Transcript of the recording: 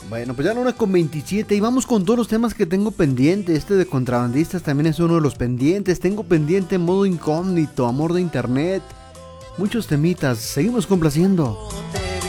Bueno, pues ya la 1:27 y vamos con todos los temas que tengo pendiente. Este de contrabandistas también es uno de los pendientes. Tengo pendiente modo incógnito, amor de internet. Muchos temitas, seguimos complaciendo.